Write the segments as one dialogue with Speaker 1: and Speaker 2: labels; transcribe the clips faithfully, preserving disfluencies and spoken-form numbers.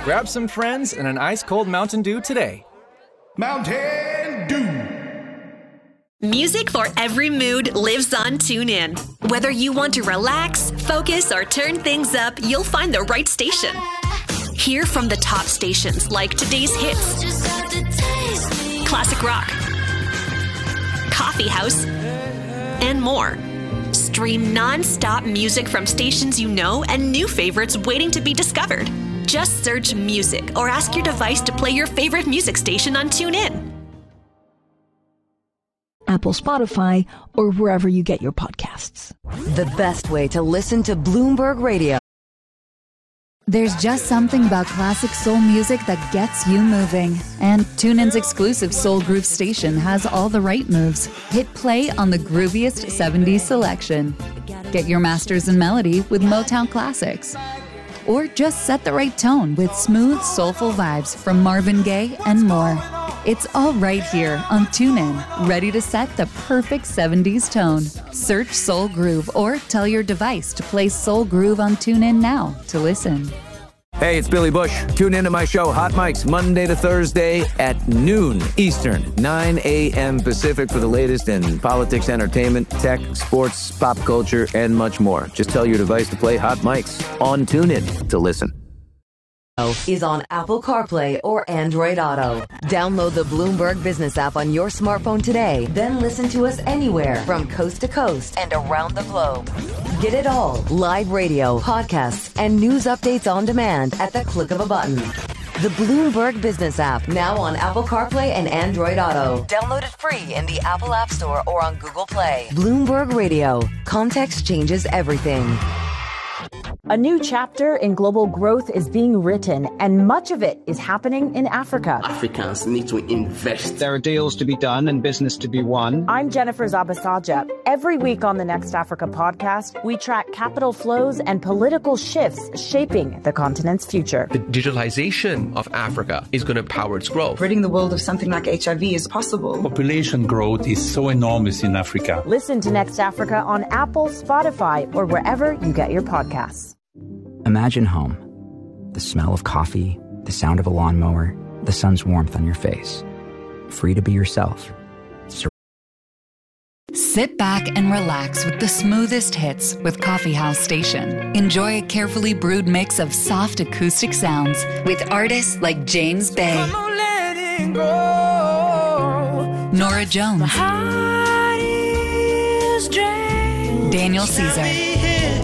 Speaker 1: Grab some friends and an ice-cold Mountain Dew today.
Speaker 2: Mountain Dew.
Speaker 3: Music for every mood lives on TuneIn. Whether you want to relax, focus, or turn things up, you'll find the right station. Hear from the top stations like today's hits, classic rock, coffee house, and more. Stream non-stop music from stations you know and new favorites waiting to be discovered. Just search music or ask your device to play your favorite music station on TuneIn.
Speaker 4: Apple, Spotify, or wherever you get your podcasts.
Speaker 5: The best way to listen to Bloomberg Radio.
Speaker 6: There's just something about classic soul music that gets you moving. And TuneIn's exclusive Soul Groove station has all the right moves. Hit play on the grooviest seventies selection. Get your masters in melody with Motown classics. Or just set the right tone with smooth, soulful vibes from Marvin Gaye and more. It's all right here on TuneIn, ready to set the perfect seventies tone. Search Soul Groove or tell your device to play Soul Groove on TuneIn now to listen.
Speaker 7: Hey, it's Billy Bush. Tune in to my show, Hot Mics, Monday to Thursday at noon Eastern, nine a.m. Pacific for the latest in politics, entertainment, tech, sports, pop culture, and much more. Just tell your device to play Hot Mics on TuneIn to listen.
Speaker 5: Is on Apple CarPlay or Android Auto. Download the Bloomberg Business app on your smartphone today, then listen to us anywhere from coast to coast and around the globe. Get it all, live radio, podcasts, and news updates on demand at the click of a button. The Bloomberg Business app, now on Apple CarPlay and Android Auto. Download it free in the Apple App Store or on Google Play. Bloomberg Radio. Context changes everything.
Speaker 8: A new chapter in global growth is being written, and much of it is happening in Africa.
Speaker 9: Africans need to invest.
Speaker 10: There are deals to be done and business to be won.
Speaker 8: I'm Jennifer Zabasaja. Every week on the Next Africa podcast, we track capital flows and political shifts shaping the continent's future.
Speaker 11: The digitalization of Africa is going to power its growth.
Speaker 12: Ridding the world of something like H I V is possible.
Speaker 13: Population growth is so enormous in Africa.
Speaker 8: Listen to Next Africa on Apple, Spotify, or wherever you get your podcasts.
Speaker 14: Imagine home. The smell of coffee, the sound of a lawnmower, the sun's warmth on your face. Free to be yourself. Sur-
Speaker 6: Sit back and relax with the smoothest hits with Coffee House Station. Enjoy a carefully brewed mix of soft acoustic sounds with artists like James Bay, Nora Jones, Daniel Caesar,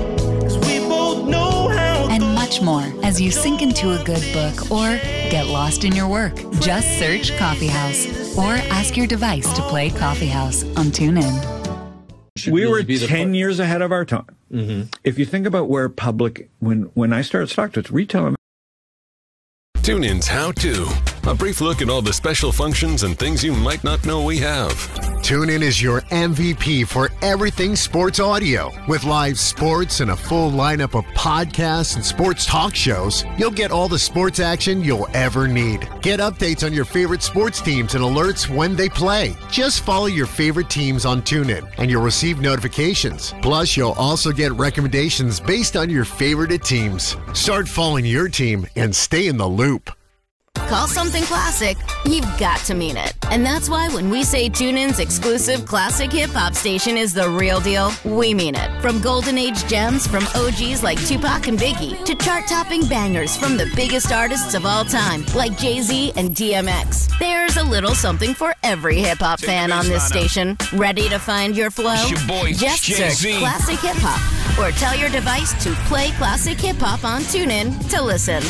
Speaker 6: and much more as you sink into a good book or get lost in your work. Just search Coffee House or ask your device to play Coffee House on TuneIn.
Speaker 15: We were ten years ahead of our time. Mm-hmm. If you think about where public, when, when I started StockTwits, retail.
Speaker 16: TuneIn's How To. A brief look at all the special functions and things you might not know we have.
Speaker 17: TuneIn is your M V P for everything sports audio. With live sports and a full lineup of podcasts and sports talk shows, you'll get all the sports action you'll ever need. Get updates on your favorite sports teams and alerts when they play. Just follow your favorite teams on TuneIn and you'll receive notifications. Plus, you'll also get recommendations based on your favorite teams. Start following your team and stay in the loop.
Speaker 18: Call something classic, you've got to mean it. And that's why when we say TuneIn's exclusive classic hip-hop station is the real deal, we mean it. From golden age gems from O Gs like Tupac and Biggie to chart-topping bangers from the biggest artists of all time like Jay-Z and D M X. There's a little something for every hip-hop fan on this station. Ready to find your flow?
Speaker 19: Your boy,
Speaker 18: Just
Speaker 19: Jay-Z.
Speaker 18: search Classic Hip-Hop or tell your device to play Classic Hip-Hop on TuneIn to listen.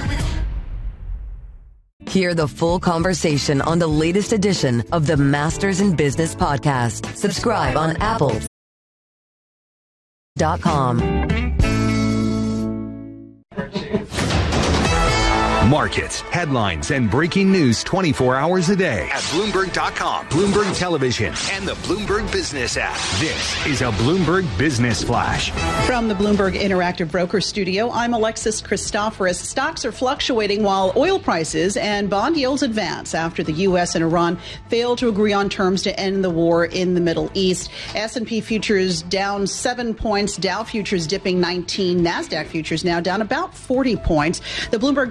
Speaker 5: Hear the full conversation on the latest edition of the Masters in Business podcast. Subscribe on Apple dot com.
Speaker 20: Markets, headlines, and breaking news twenty-four hours a day at Bloomberg dot com, Bloomberg Television, and the Bloomberg Business app. This is a Bloomberg Business Flash.
Speaker 21: From the Bloomberg Interactive Broker Studio, I'm Alexis Christoforous. Stocks are fluctuating while oil prices and bond yields advance after the U S and Iran failed to agree on terms to end the war in the Middle East. S and P futures down seven points, Dow futures dipping nineteen, NASDAQ futures now down about forty points. The Bloomberg Dollar Spot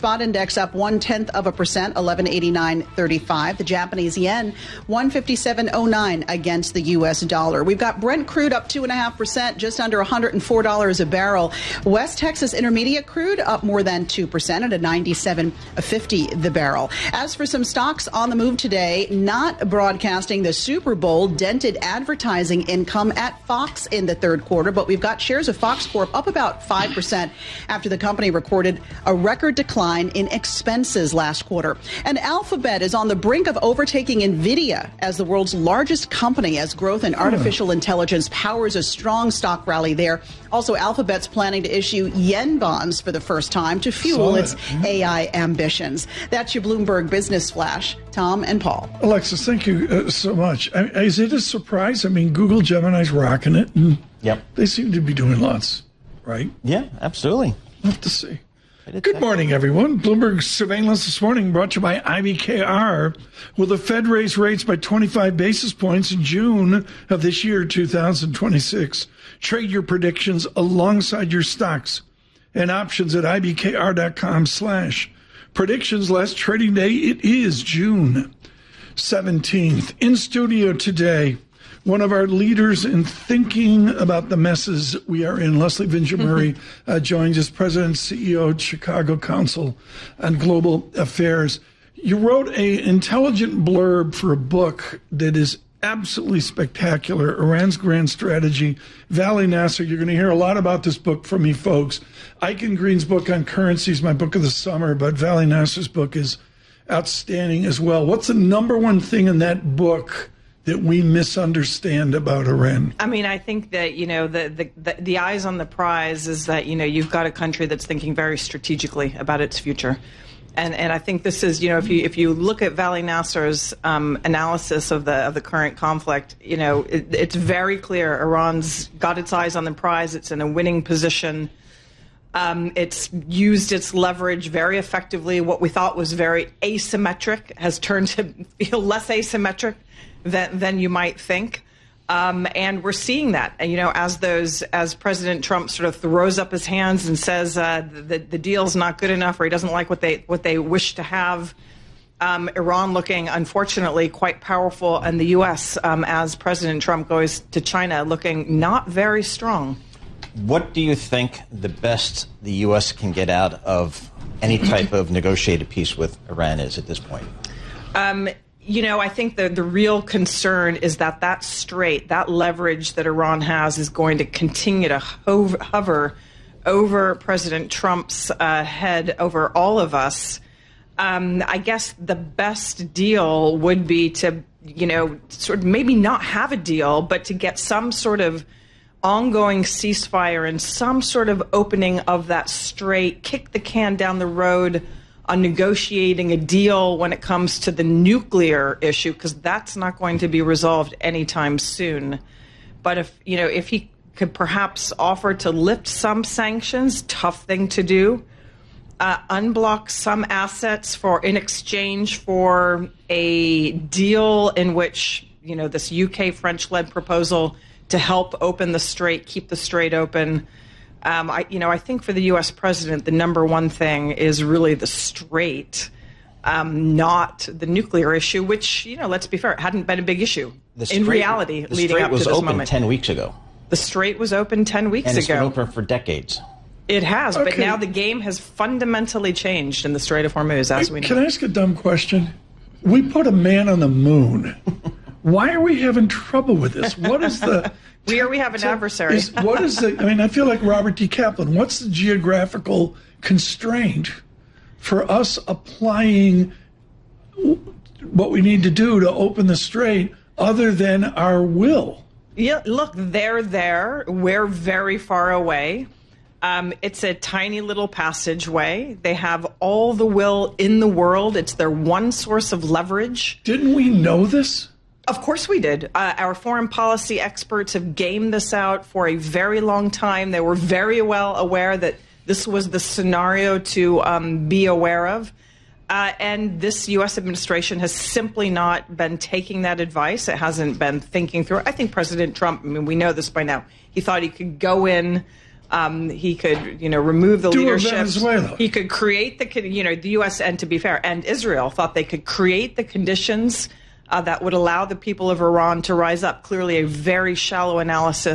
Speaker 21: spot index up one tenth of a percent, eleven eighty-nine thirty-five. The Japanese yen, one fifty-seven oh nine against the U S dollar. We've got Brent crude up two and a half percent, just under one hundred four dollars a barrel. West Texas Intermediate crude up more than two percent at a ninety-seven fifty the barrel. As for some stocks on the move today, not broadcasting the Super Bowl dented advertising income at Fox in the third quarter, but we've got shares of Fox Corp up about five percent after the company recorded a record decline in expenses last quarter. And Alphabet is on the brink of overtaking NVIDIA as the world's largest company as growth in artificial intelligence powers a strong stock rally there. Also, Alphabet's planning to issue yen bonds for the first time to fuel its A I ambitions. That's your Bloomberg Business Flash. Tom and Paul.
Speaker 19: Alexis, thank you uh, so much. I, is it a surprise? I mean, Google Gemini's rocking it, and
Speaker 22: yep.
Speaker 19: they seem to be doing lots, right?
Speaker 22: Yeah, absolutely.
Speaker 19: We'll have to see. Good morning, everyone. Bloomberg Surveillance this morning brought to you by I B K R. Will the Fed raise rates by twenty-five basis points in June of this year, two thousand twenty-six? Trade your predictions alongside your stocks and options at ibkr.com slash predictions. Last trading day, it is June seventeenth. In studio today, one of our leaders in thinking about the messes we are in, Leslie Vinger Murray, uh, joins us, President and C E O of Chicago Council on Global Affairs. You wrote an intelligent blurb for a book that is absolutely spectacular, Iran's Grand Strategy. Vali Nasser, you're going to hear a lot about this book from me, folks. Eichen Green's book on currency is my book of the summer, but Vali Nasser's book is outstanding as well. What's the number one thing in that book that we misunderstand about Iran?
Speaker 23: I mean, I think that, you know, the, the, the, the eyes on the prize is that, you know, you've got a country that's thinking very strategically about its future. And and I think this is, you know, if you if you look at Vali Nasser's um, analysis of the of the current conflict, you know, it, it's very clear Iran's got its eyes on the prize. It's in a winning position. Um, it's used its leverage very effectively. What we thought was very asymmetric has turned to feel less asymmetric than than you might think. Um, and we're seeing that, you know, as those, as President Trump sort of throws up his hands and says uh, the the deal's not good enough, or he doesn't like what they what they wish to have. Um, Iran looking, unfortunately, quite powerful, and the U S um, as President Trump goes to China, looking not very strong.
Speaker 22: What do you think the best the U S can get out of any type of negotiated peace with Iran is at this point?
Speaker 23: Um, You know, I think the, the real concern is that that strait, that leverage that Iran has is going to continue to ho- hover over President Trump's uh, head, over all of us. Um, I guess the best deal would be to, you know, sort of maybe not have a deal, but to get some sort of ongoing ceasefire and some sort of opening of that strait, kick the can down the road on negotiating a deal when it comes to the nuclear issue, because that's not going to be resolved anytime soon. But if, you know, if he could perhaps offer to lift some sanctions, tough thing to do, uh, unblock some assets for in exchange for a deal in which, you know, this U K French-led proposal to help open the strait, keep the strait open. Um, I, you know, I think for the U S president, the number one thing is really the strait, um, not the nuclear issue, which, you know, let's be fair, it hadn't been a big issue
Speaker 22: the
Speaker 23: in
Speaker 22: strait,
Speaker 23: reality
Speaker 22: the
Speaker 23: leading up to this
Speaker 22: was open
Speaker 23: moment.
Speaker 22: ten weeks ago.
Speaker 23: The strait was open ten weeks
Speaker 22: and it's
Speaker 23: ago.
Speaker 22: been open for decades.
Speaker 23: It has,
Speaker 19: Okay.
Speaker 23: but now the game has fundamentally changed in the Strait of Hormuz, as we know.
Speaker 19: Can I ask a dumb question? We put a man on the moon. Why are we having trouble with this? What is the...
Speaker 23: We are, we have an
Speaker 19: So
Speaker 23: adversary.
Speaker 19: Is, what is the, I mean, I feel like Robert D. Kaplan. What's the geographical constraint for us applying what we need to do to open the strait other than our will?
Speaker 23: Yeah, look, they're there. We're very far away. Um, it's a tiny little passageway. They have all the will in the world. It's their one source of leverage.
Speaker 19: Didn't we know this?
Speaker 23: Of course we did. Uh, our foreign policy experts have gamed this out for a very long time. They were very well aware that this was the scenario to um, be aware of. Uh, and this U S administration has simply not been taking that advice. It hasn't been thinking through it. I think President Trump, I mean, we know this by now. He thought he could go in, Um, he could, you know, remove the
Speaker 19: Do a
Speaker 23: leadership.
Speaker 19: Venezuela.
Speaker 23: He could create the, you know, the U S and to be fair, and Israel thought they could create the conditions uh, that would allow the people of Iran to rise up. Clearly, a very shallow analysis